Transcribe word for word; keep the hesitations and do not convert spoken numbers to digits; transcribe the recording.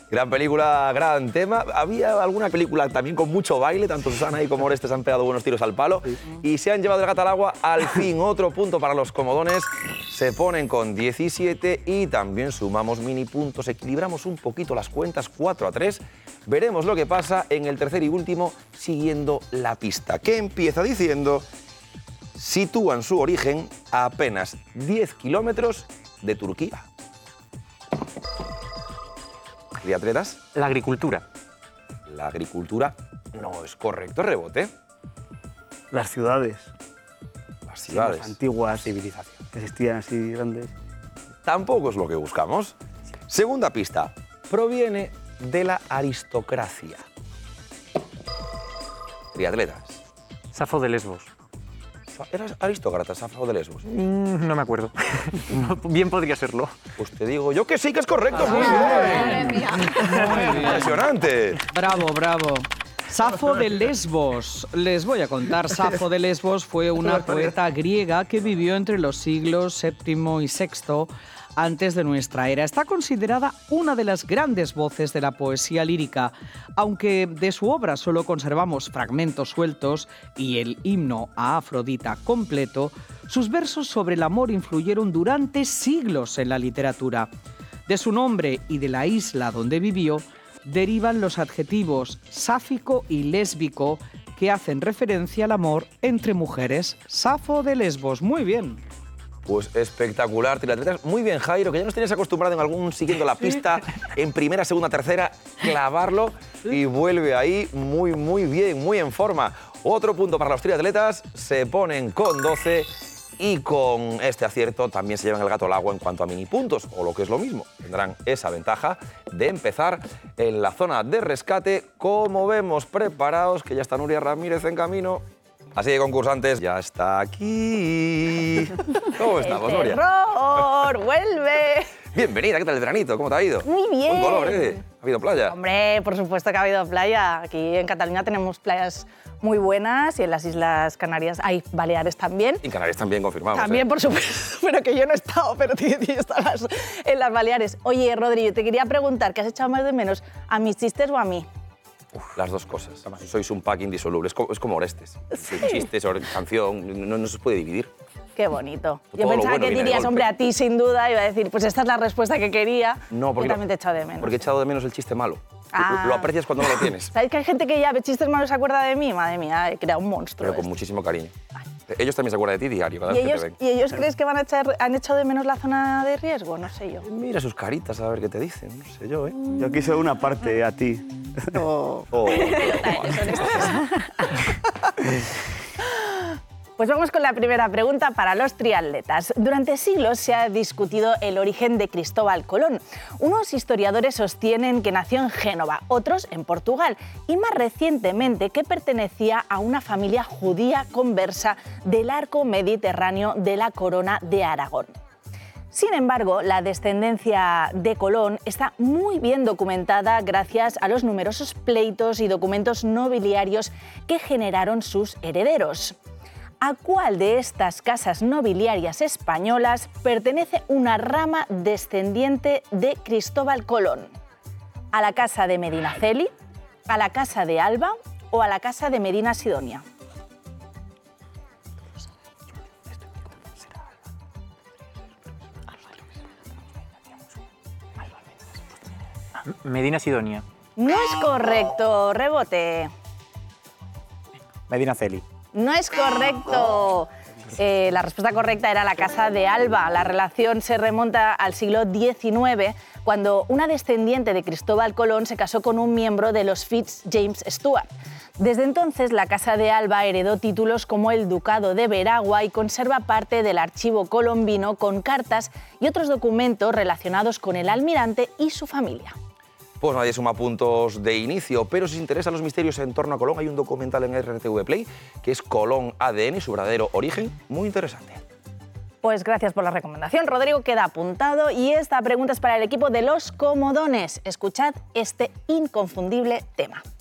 Gran película, gran tema. Había alguna película también con mucho baile, tanto Susana y como Orestes han pegado buenos tiros al palo y se han llevado el gato al agua. Al fin, otro punto para los comodones. Se ponen con diecisiete y también sumamos mini puntos. Equilibramos un poquito las cuentas, cuatro a tres. Veremos lo que pasa en el tercer y último, siguiendo la pista, que empieza diciendo: sitúan su origen a apenas diez kilómetros de Turquía. ¿Triatletas? La agricultura. La agricultura no es correcto, rebote. Las ciudades. Las ciudades. Las antiguas civilizaciones. Que existían así grandes. Tampoco es lo que buscamos. Segunda pista. Proviene de la aristocracia. Triatletas. Safo de Lesbos. ¿Eras aristócrata, Safo de Lesbos? Mm, no me acuerdo. Bien podría serlo. Pues te digo yo que sí, que es correcto. Muy bien. Impresionante. Bravo, bravo. Safo de Lesbos. Les voy a contar. Safo de Lesbos fue una poeta griega que vivió entre los siglos séptimo y sexto antes de nuestra era. Está considerada una de las grandes voces de la poesía lírica, aunque de su obra solo conservamos fragmentos sueltos y el himno a Afrodita completo. Sus versos sobre el amor influyeron durante siglos en la literatura. De su nombre y de la isla donde vivió derivan los adjetivos sáfico y lésbico, que hacen referencia al amor entre mujeres. Safo de Lesbos. Muy bien. Pues espectacular, triatletas. Muy bien, Jairo, que ya nos tenías acostumbrado en algún siguiendo la pista, en primera, segunda, tercera, clavarlo y vuelve ahí muy, muy bien, muy en forma. Otro punto para los triatletas, se ponen con doce y con este acierto también se llevan el gato al agua en cuanto a mini puntos, o lo que es lo mismo, tendrán esa ventaja de empezar en la zona de rescate. Como vemos, preparados, que ya está Nuria Ramírez en camino. Así que, concursantes, ya está aquí. ¿Cómo estamos, Nuria? ¡Terror! ¡Vuelve! Bienvenida, ¿qué tal el veranito? ¿Cómo te ha ido? Muy bien. Buen color, ¿eh? ¿Ha habido playa? Hombre, por supuesto que ha habido playa. Aquí en Cataluña tenemos playas muy buenas y en las Islas Canarias hay Baleares también. Y en Canarias también, confirmamos. También, ¿eh? por supuesto, pero que yo no he estado, pero tú estabas en las Baleares. Oye, Rodri, yo te quería preguntar, ¿qué has echado más de menos? ¿A mis chistes o a mí? Uf, las dos cosas. Sois un pack indisoluble. Es como, es como Orestes. Sí. Chistes, canción, no, no se puede dividir. Qué bonito. Todo Yo pensaba bueno que viene de dirías, golpe. hombre, a ti sin duda, iba a decir, pues esta es la respuesta que quería. No, porque yo también te he echado de menos. Porque he echado de menos el chiste malo. Ah. Lo aprecias cuando no lo tienes. ¿Sabes que hay gente que ya ve chistes malos se acuerda de mí? Madre mía, he creado un monstruo. Pero con esto. muchísimo cariño. Ellos también se acuerdan de ti diario, cada ¿Y vez que ellos, te ven. ¿Y ellos crees que van a echar, han echado de menos la zona de riesgo? No sé yo. Mira sus caritas a ver qué te dicen. No sé yo, ¿eh? Yo aquí soy una parte a ti. No. Oh. Pues vamos con la primera pregunta para los triatletas. Durante siglos se ha discutido el origen de Cristóbal Colón. Unos historiadores sostienen que nació en Génova, otros en Portugal y más recientemente que pertenecía a una familia judía conversa del arco mediterráneo de la Corona de Aragón. Sin embargo, la descendencia de Colón está muy bien documentada gracias a los numerosos pleitos y documentos nobiliarios que generaron sus herederos. ¿A cuál de estas casas nobiliarias españolas pertenece una rama descendiente de Cristóbal Colón? ¿A la casa de Medinaceli, a la casa de Alba o a la casa de Medina Sidonia? Medina Sidonia. No es correcto, rebote. Medinaceli. No es correcto. Eh, la respuesta correcta era la casa de Alba. La relación se remonta al siglo diecinueve, cuando una descendiente de Cristóbal Colón se casó con un miembro de los Fitz James Stuart. Desde entonces, la casa de Alba heredó títulos como el Ducado de Veragua y conserva parte del archivo colombino con cartas y otros documentos relacionados con el almirante y su familia. Pues nadie suma puntos de inicio, pero si os interesan los misterios en torno a Colón, hay un documental en R T V Play que es Colón A D N, su verdadero origen, muy interesante. Pues gracias por la recomendación, Rodrigo, queda apuntado. Y esta pregunta es para el equipo de los Comodones. Escuchad este inconfundible tema.